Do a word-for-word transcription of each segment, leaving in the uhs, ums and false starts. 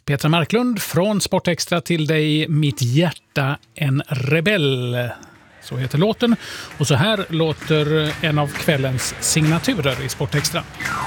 Petra Marklund från Sportextra till dig, Mitt hjärta en rebell. Så heter låten. Och så här låter en av kvällens signaturer i Sportextra.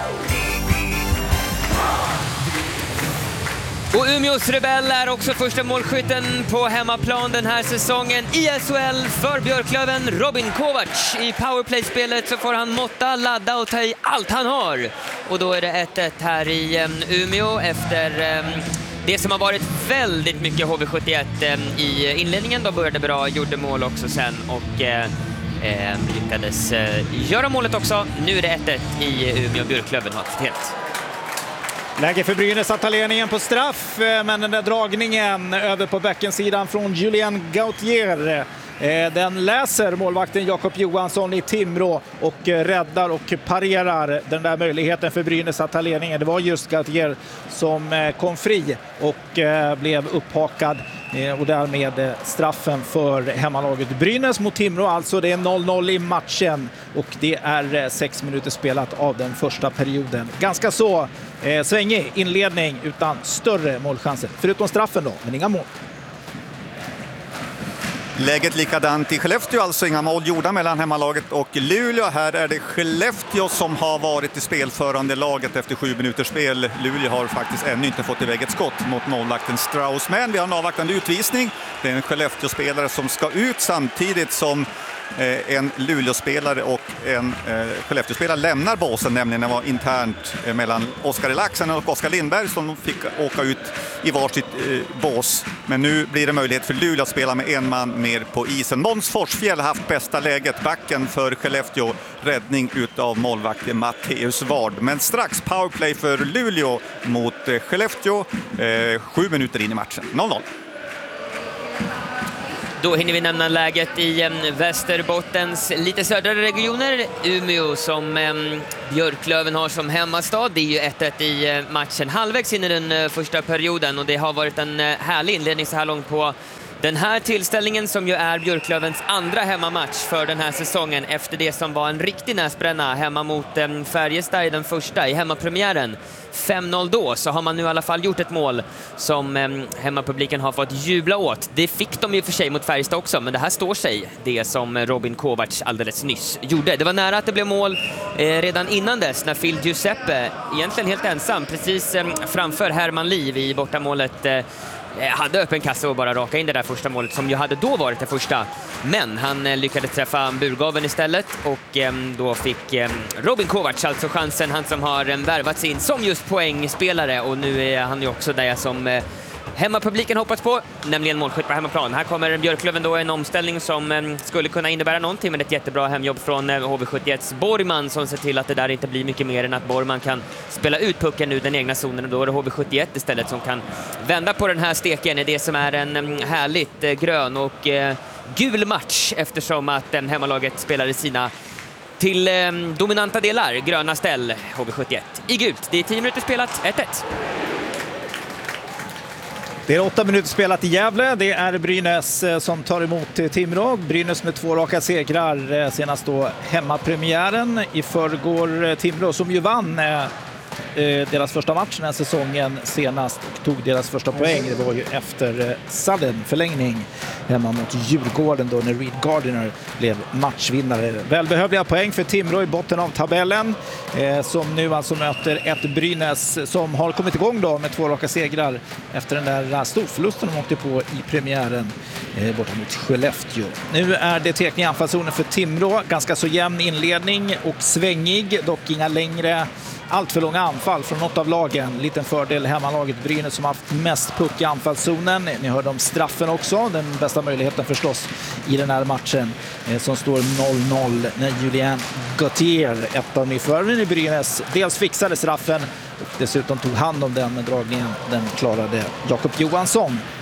Och Umeås Rebell är också första målskytten på hemmaplan den här säsongen i S H L för Björklöven. Robin Kovacs. I powerplay-spelet så får han måtta, ladda och ta i allt han har. Och då är det ett ett här i Umeå efter det som har varit väldigt mycket H V sjuttioett i inledningen. De började bra, gjorde mål också sen och eh, lyckades eh, göra målet också. Nu är det ett ett i Umeå. Björklöven har ett helt. Läge för Brynäs att ta ledningen på straff, men den där dragningen över på backensidan från Julien Gauthier. Den läser målvakten Jakob Johansson i Timrå och räddar och parerar den där möjligheten för Brynäs att ta ledningen. Det var just Gauthier som kom fri och blev upphakad och därmed straffen för hemmalaget Brynäs mot Timrå. Alltså det är noll noll i matchen och det är sex minuter spelat av den första perioden. Ganska så eh, svängig inledning utan större målchanser. Förutom straffen då, men inga mål. Läget likadant i Skellefteå, alltså inga mål gjorda mellan hemmalaget och Luleå. Här är det Skellefteå som har varit i spelförande laget efter sju minuters spel. Luleå har faktiskt ännu inte fått iväg ett skott mot målvakten Strauss. Men vi har en avvaktande utvisning. Det är en Skellefteå-spelare som ska ut samtidigt som en Luleå-spelare och en eh, Skellefteå-spelare lämnar båsen, nämligen det var internt eh, mellan Oskar Laxen och Oskar Lindberg som fick åka ut i varsitt eh, bås. Men nu blir det möjlighet för Luleå att spela med en man mer på isen. Måns Forsfjäll har haft bästa läget, backen för Skellefteå, räddning utav målvakten Matteus Ward. Men strax powerplay för Luleå mot eh, Skellefteå, eh, sju minuter in i matchen, noll noll. Då hinner vi nämna läget i Västerbottens lite södra regioner. Umeå som um, Björklöven har som hemmastad. Det är ju ett ett i matchen halvvägs in i den uh, första perioden. Och det har varit en uh, härlig inledning så här långt på den här tillställningen som ju är Björklövens andra hemmamatch för den här säsongen efter det som var en riktig näsbränna hemma mot um, Färjestad i den första i hemmapremiären. fem noll då, så har man nu i alla fall gjort ett mål som um, hemmapubliken har fått jubla åt. Det fick de ju för sig mot Färjestad också, men det här står sig, det som Robin Kovacs alldeles nyss gjorde. Det var nära att det blev mål eh, redan innan dess när Phil Giuseppe, egentligen helt ensam, precis eh, framför Herman Liv i bortamålet eh, hade öppen kassa och bara raka in det där första målet som ju hade då varit det första. Men han eh, lyckades träffa burgaven istället och eh, då fick eh, Robin Kovacs alltså chansen, han som har eh, värvats in som just poängspelare och nu är han ju också där som eh, hemmapubliken hoppats på, nämligen målskytt på hemmaplan. Här kommer Björklöven då en omställning som eh, skulle kunna innebära någonting, men ett jättebra hemjobb från eh, H V sjuttioetts Borgman som ser till att det där inte blir mycket mer än att Borgman kan spela ut pucken ur den egna zonen och då är det H V sjuttioett istället som kan vända på den här steken i det som är en eh, härligt eh, grön och eh, gul match eftersom att eh, hemmalaget spelar i sina till eh, dominanta delar gröna ställ H V sjuttioett i gult. Det är tio minuter spelat, ett ett. Det är åtta minuter spelat i Gävle. Det är Brynäs som tar emot Timrå. Brynäs med två raka segrar, senast då hemmapremiären. I förrgår Timrå som ju vann deras första match den här säsongen senast och tog deras första poäng. Det var ju efter sudden förlängning hemma mot Djurgården då när Reed Gardiner blev matchvinnare. Välbehövliga poäng för Timrå i botten av tabellen eh, som nu alltså möter ett Brynäs som har kommit igång då med två raka segrar efter den där storförlusten de åkte på i premiären eh, borta mot Skellefteå. Nu är det tekning i anfallszonen för Timrå. Ganska så jämn inledning och svängig, dock inga längre allt för långa anfall från något av lagen. Liten fördel hemmalaget Brynäs som har haft mest puck i anfallszonen. Ni hörde om straffen också. Den bästa möjligheten förstås i den här matchen eh, som står noll noll när Julien Gauthier, ett av nyförvärven i Brynäs, dels fixade straffen och dessutom tog hand om den med dragningen. Den klarade Jakob Johansson.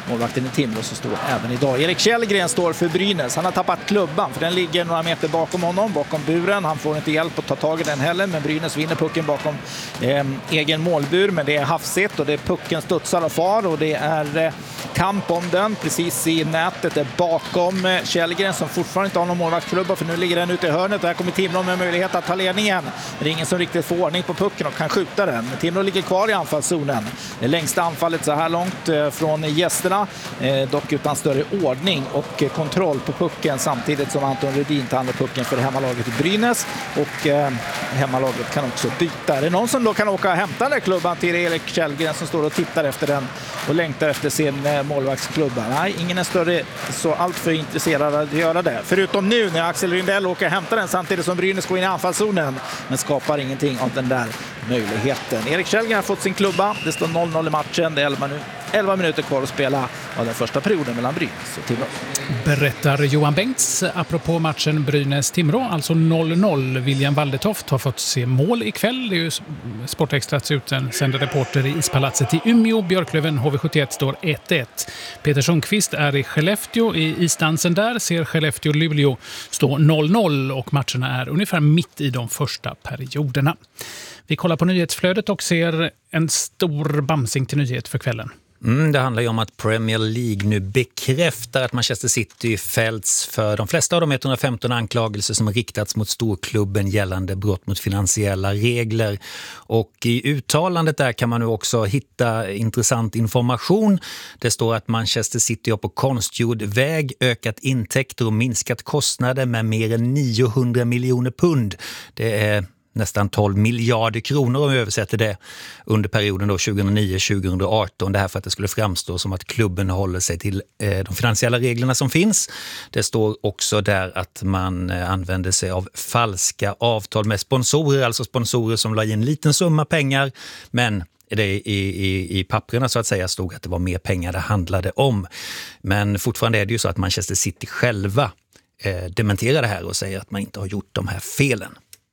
målvakten i Timrå, som står även idag. Erik Källgren står för Brynäs. Han har tappat klubban, för den ligger några meter bakom honom, bakom buren. Han får inte hjälp att ta tag i den heller, men Brynäs vinner pucken bakom eh, egen målbur. Men det är hafsigt och det är pucken studsar och far, och det är eh, kamp om den precis i nätet där bakom eh, Källgren, som fortfarande inte har någon målvaktsklubba, för nu ligger den ute i hörnet. Där kommer Timrå med möjlighet att ta ledningen. Det är ingen som riktigt får ordning på pucken och kan skjuta den. Timrå ligger kvar i anfallszonen. Det längsta anfallet så här långt eh, från gästerna, eh, dock utan större ordning och eh, kontroll på pucken, samtidigt som Anton Rudin tar hand pucken för hemmalaget i Brynäs, och eh, hemmalaget kan också byta. Är det någon som då kan åka och hämta den där klubban till Erik Källgren, som står och tittar efter den och längtar efter sin eh, målvaktsklubba? Nej, ingen är större så allt för intresserad att göra det. Förutom nu när Axel Rindell åker och hämtar den samtidigt som Brynäs går in i anfallszonen, men skapar ingenting av den där möjligheten. Erik Källgren har fått sin klubba. Det står noll noll i matchen. Det är elva, nu, elva minuter kvar att spela av den första perioden mellan Brynäs och Timrå. Berättar Johan Bengts apropå matchen Brynäs-Timrå, alltså noll noll. William Waldetoft har fått se mål ikväll. Det är ju Sportextrats utsända reporter i Ispalatset i Umeå. Björklöven H V sjuttioett står ett ett. Peter Sundqvist är i Skellefteå. I isdansen där ser Skellefteå-Luleå stå noll noll, och matcherna är ungefär mitt i de första perioderna. Vi kollar på nyhetsflödet och ser en stor bamsing till nyhet för kvällen. Mm, det handlar ju om att Premier League nu bekräftar att Manchester City fällts för de flesta av de etthundrafemton anklagelser som riktats mot storklubben gällande brott mot finansiella regler. Och i uttalandet där kan man nu också hitta intressant information. Det står att Manchester City har på konstgjord väg ökat intäkter och minskat kostnader med mer än niohundra miljoner pund. Det är nästan tolv miljarder kronor om vi översätter det under perioden då tjugohundranio till tjugohundraarton. Det här för att det skulle framstå som att klubben håller sig till eh, de finansiella reglerna som finns. Det står också där att man eh, använder sig av falska avtal med sponsorer, alltså sponsorer som la in en liten summa pengar, men det i, i, i papperna så att säga stod att det var mer pengar det handlade om. Men fortfarande är det ju så att Manchester City själva eh, dementerar det här och säger att man inte har gjort de här felen.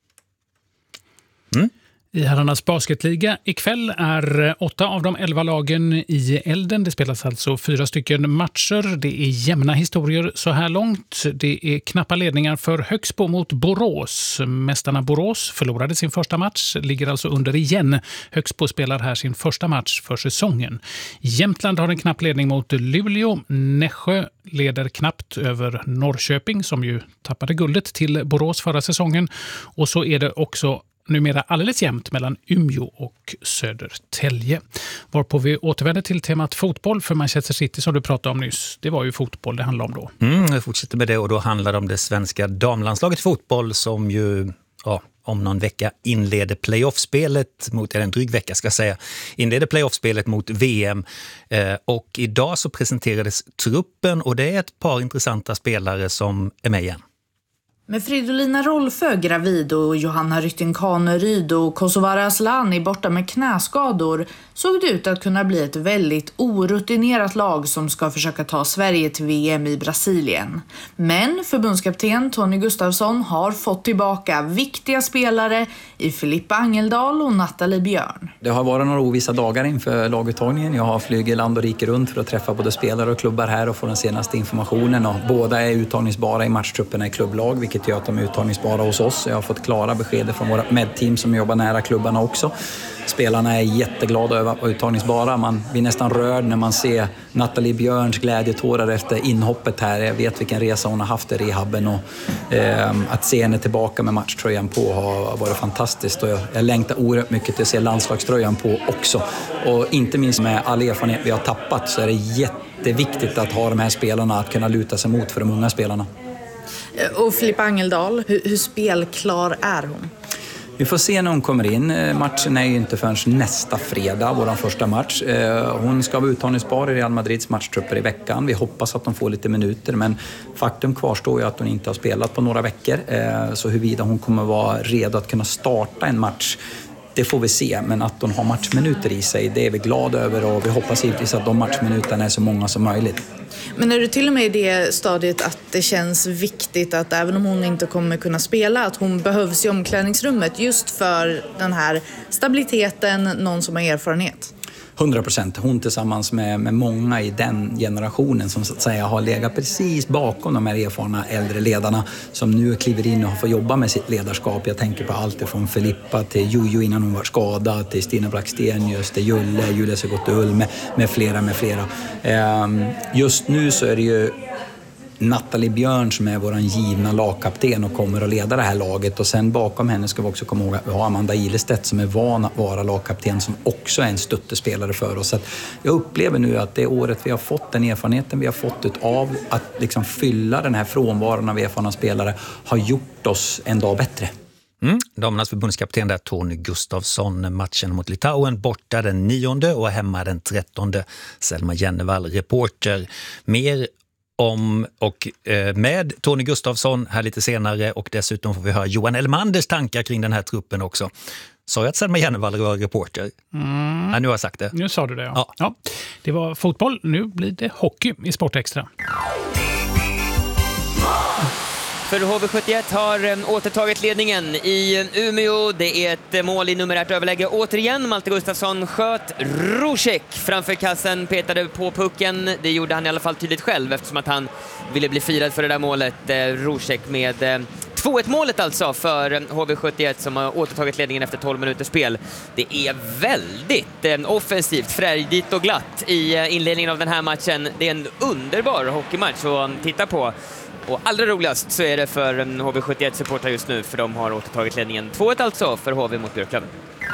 Mm. I herrarnas basketliga ikväll är åtta av de elva lagen i elden. Det spelas alltså fyra stycken matcher. Det är jämna historier så här långt. Det är knappa ledningar för Högsbo mot Borås. Mästarna Borås förlorade sin första match, ligger alltså under igen. Högsbo spelar här sin första match för säsongen. Jämtland har en knapp ledning mot Luleå. Nässjö leder knappt över Norrköping, som ju tappade guldet till Borås förra säsongen. Och så är det också numera alldeles jämnt mellan Umeå och Södertälje. Varpå vi återvänder till temat fotboll för Manchester City som du pratade om nyss. Det var ju fotboll det handlar om då. Mm, jag fortsätter med det, och då handlar det om det svenska damlandslaget fotboll som ju ja, om någon vecka inleder playoffspelet mot, eller en dryg vecka ska jag säga, inleder playoffspelet mot V M. Eh, och idag så presenterades truppen, och det är ett par intressanta spelare som är med igen. Med Fridolina Rolfö gravid och Johanna Rytting-Kaneryd och Kosovare Asllani borta med knäskador såg det ut att kunna bli ett väldigt orutinerat lag som ska försöka ta Sverige till V M i Brasilien. Men förbundskapten Tony Gustafsson har fått tillbaka viktiga spelare i Filippa Angeldal och Nathalie Björn. Det har varit några ovissa dagar inför laguttagningen. Jag har flugit land och rike runt för att träffa både spelare och klubbar här och få den senaste informationen. Och båda är uttagningsbara i matchtrupperna i klubblag, vilket gör att de är uttagningsbara hos oss. Jag har fått klara besked från våra medteam som jobbar nära klubbarna också. Spelarna är jätteglada över att vara uttagningsbara. Man blir nästan rörd när man ser Nathalie Björns glädjetårar efter inhoppet här. Jag vet vilken resa hon har haft i rehabben, och eh, att se henne tillbaka med matchtröjan på har varit fantastiskt. Och jag, jag längtar oerhört mycket till att se landslagströjan på också. Och inte minst med all erfarenhet vi har tappat så är det jätteviktigt att ha de här spelarna att kunna luta sig mot för de unga spelarna. Och Filippa Angeldal, hur, hur spelklar är hon? Vi får se när hon kommer in. Matchen är ju inte förrän nästa fredag, vår första match. Hon ska vara uttagningsbar i Real Madrids matchtrupper i veckan. Vi hoppas att hon får lite minuter, men faktum kvarstår ju att hon inte har spelat på några veckor. Så huruvida hon kommer vara redo att kunna starta en match, det får vi se. Men att hon har matchminuter i sig, det är vi glada över, och vi hoppas givetvis att de matchminuterna är så många som möjligt. Men är du till och med i det stadiet att det känns viktigt att även om hon inte kommer kunna spela, att hon behövs i omklädningsrummet just för den här stabiliteten, någon som har erfarenhet? hundra procent. Hon tillsammans med, med många i den generationen som så att säga har legat precis bakom de här erfarna äldre ledarna som nu kliver in och får jobba med sitt ledarskap. Jag tänker på allt från Filippa till Jojo innan hon var skadad, till Stina Blackstenius, till Julle, Julia Segottull med, med flera, med flera. Ehm, just nu så är det ju Nathalie Björn som är vår givna lagkapten och kommer att leda det här laget. Och sen bakom henne ska vi också komma ihåg att vi har Amanda Ilestedt som är van att vara lagkapten som också är en stöttespelare för oss. Så att jag upplever nu att det året vi har fått, den erfarenheten vi har fått av att liksom fylla den här frånvaron av erfarna spelare har gjort oss en dag bättre. Mm. Damernas förbundskapten där Tony Gustafsson, matchen mot Litauen borta den nionde och hemma den trettonde. Selma Jennevall, reporter. Mer om och eh, med Tony Gustafsson här lite senare, och dessutom får vi höra Johan Elmanders tankar kring den här truppen också. Sa jag att Selma Jennevall var reporter? Mm. Ja, nu har jag sagt det. Nu sa du det, ja. Ja. ja. Det var fotboll, nu blir det hockey i Sportextra. För H V sjuttioett har återtagit ledningen i Umeå. Det är ett mål i numerärt överläge. Återigen, Malte Gustafsson sköt Rusek framför kassen, petade på pucken. Det gjorde han i alla fall tydligt själv eftersom att han ville bli firad för det där målet. Rusek med två ett målet alltså för H V sjuttioett som har återtagit ledningen efter tolv minuters spel. Det är väldigt offensivt, frejdigt och glatt i inledningen av den här matchen. Det är en underbar hockeymatch att titta på. Och allra roligast så är det för H V sjuttioett-supportrar just nu, för de har återtagit ledningen. två ett alltså för H V mot Björklöven.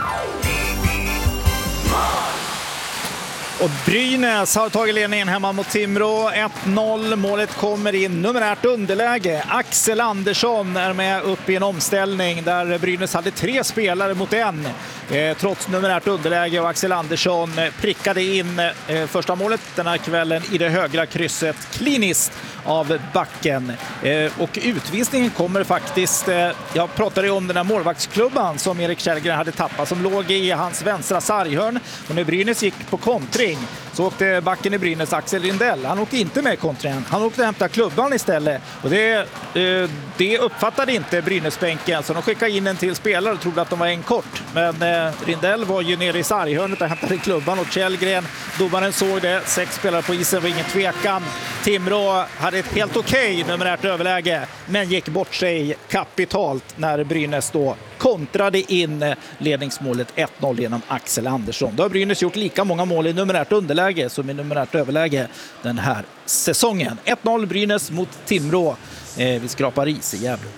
Och Brynäs har tagit ledningen hemma mot Timrå. ett noll. Målet kommer in numerärt underläge. Axel Andersson är med upp i en omställning där Brynäs hade tre spelare mot en. Eh, trots numerärt underläge, och Axel Andersson prickade in eh, första målet den här kvällen i det högra krysset kliniskt av backen. Eh, och utvisningen kommer faktiskt, eh, jag pratade om den här målvaktsklubban som Erik Källgren hade tappat, som låg i hans vänstra sarghörn, och när Brynäs gick på kontring så åkte backen i Brynäs, Axel Rindell, han åkte inte med kontringen, han åkte hämta klubban istället, och det, eh, det uppfattade inte Brynäsbänken, så de skickade in en till spelare och trodde att de var en kort, men eh, Rindell var ju nere i sarghörnet och hämtade klubban, och Källgren, domaren, såg det. Sex spelare på isen, var ingen tvekan. Timrå hade ett helt okej numerärt överläge, men gick bort sig kapitalt när Brynäs då kontrade in ledningsmålet ett noll genom Axel Andersson. Då har Brynäs gjort lika många mål i numerärt underläge som i numerärt överläge den här säsongen. ett noll Brynäs mot Timrå. Eh, vi skrapar is i Gävle.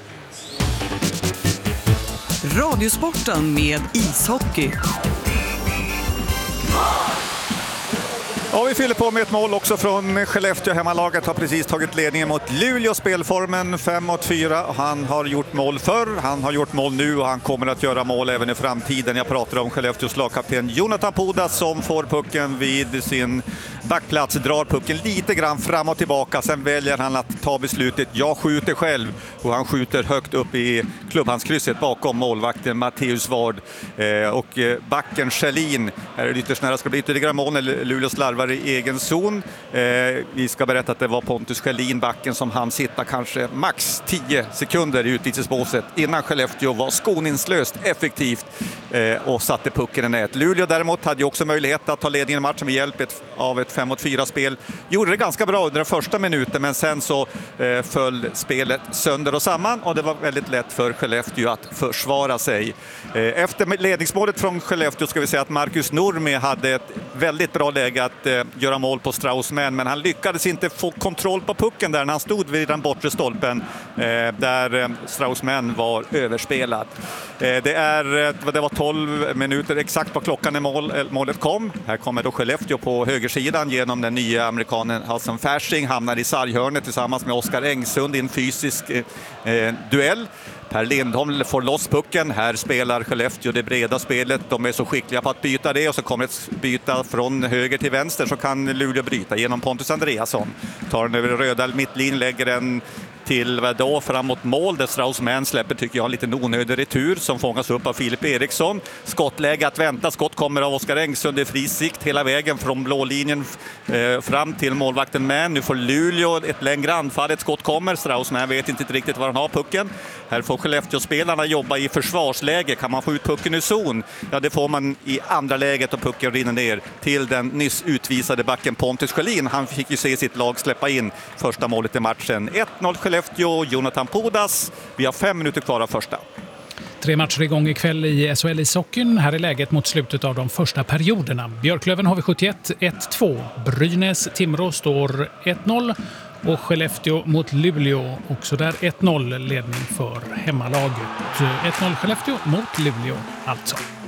Radiosporten med ishockey. Ja, vi fyller på med ett mål också från Skellefteå. Hemmalaget har precis tagit ledningen mot Luleå, spelformen fem mot fyra. Han har gjort mål förr, han har gjort mål nu och han kommer att göra mål även i framtiden. Jag pratar om Skellefteås lagkapten Jonathan Pudas som får pucken vid sin backplats, drar pucken lite grann fram och tillbaka. Sen väljer han att ta beslutet. Jag skjuter själv, och han skjuter högt upp i klubbhandskrysset bakom målvakten Matteus Ward. Eh, och backen Schelin, här är det ytterst nära, ska bli ytterligare mål när Luleå slarvar i egen zon. Eh, vi ska berätta att det var Pontus Schelin, backen, som han sitta kanske max tio sekunder i utvisningsbåset innan Skellefteå var skoningslöst effektivt eh, och satte pucken i nät. Luleå däremot hade ju också möjlighet att ta ledningen i matchen med hjälp av ett fem mot fyra spel. Gjorde det ganska bra under den första minuten, men sen så eh, föll spelet sönder och samman, och det var väldigt lätt för Skellefteå att försvara sig. Eh, efter ledningsmålet från Skellefteå ska vi säga att Marcus Nurmi hade ett väldigt bra läge att eh, göra mål på Straussman, men han lyckades inte få kontroll på pucken där när han stod vid den bortre stolpen eh, där eh, Straussman var överspelad. Eh, det, är, eh, det var tolv minuter exakt på klockan när mål, eh, målet kom. Här kommer då Skellefteå på högersidan genom den nya amerikanen Hassan Fasching, hamnar i sarghörnet tillsammans med Oskar Engsund i en fysisk eh, eh, duell. Per Lindholm får loss pucken. Här spelar Skellefteå det breda spelet. De är så skickliga på att byta det, och så kommer ett byta från höger till vänster, så kan Luleå bryta genom Pontus Andreasson. Tar den över röda mittlinjen, lägger en till vad då, framåt mål där Strauss-Mann släpper, tycker jag, en liten onödig retur som fångas upp av Filip Eriksson. Skottläge att vänta, skott kommer av Oskar Engsund i fri sikt hela vägen från blå linjen eh, fram till målvakten Mann. Nu får Luleå ett längre anfall, ett skott kommer, Strauss-Mann vet inte riktigt var han har pucken. Här får Skellefteå-spelarna jobba i försvarsläge, kan man få ut pucken i zon? Ja, det får man i andra läget och pucken rinner ner till den nyss utvisade backen Pontus Sjölin. Han fick ju se sitt lag släppa in första målet i matchen. ett noll Skellefteå, Jonathan Pudas. Vi har fem minuter kvar av första. Tre matcher igång ikväll i S H L-ishockeyn. Här är läget mot slutet av de första perioderna. Björklöven har vi sjuttioett ett två. Brynäs-Timrå står ett noll. Och Skellefteå mot Luleå. Också där ett noll ledning för hemmalaget. ett noll Skellefteå mot Luleå alltså.